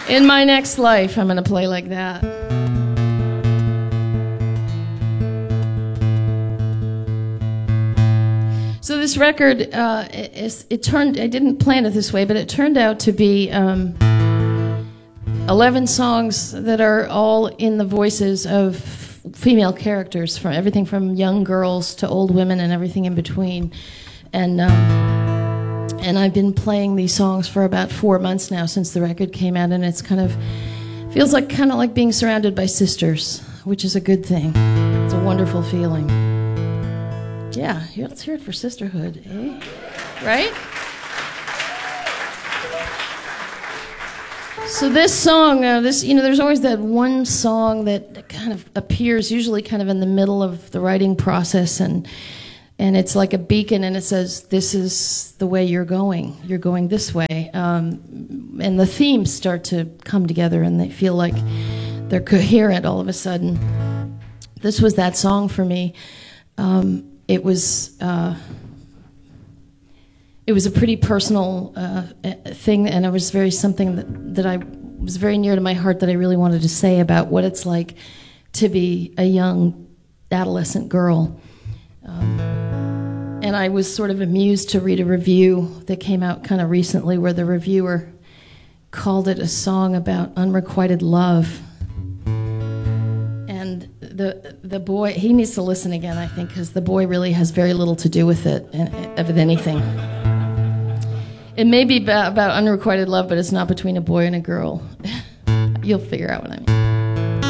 In my next life, I'm going to play like that. So this record, I didn't plan it this way, but it turned out to be 11 songs that are all in the voices of female characters, from everything from young girls to old women and everything in between. And I've been playing these songs for about 4 months now since the record came out, and it's feels like being surrounded by sisters, which is a good thing. It's a wonderful feeling. Yeah, let's hear it for sisterhood, eh? Right? So this song, there's always that one song that kind of appears, usually kind of in the middle of the writing process, and it's like a beacon, and it says, this is the way you're going this way. And the themes start to come together, and they feel like they're coherent all of a sudden. This was that song for me. It was a pretty personal thing, and it was something that I was very near to my heart, that I really wanted to say about what it's like to be a young adolescent girl. And I was sort of amused to read a review that came out kind of recently, where the reviewer called it a song about unrequited love. And the boy, he needs to listen again, I think, because the boy really has very little to do with it, of anything. It may be about unrequited love, but it's not between a boy and a girl. You'll figure out what I mean.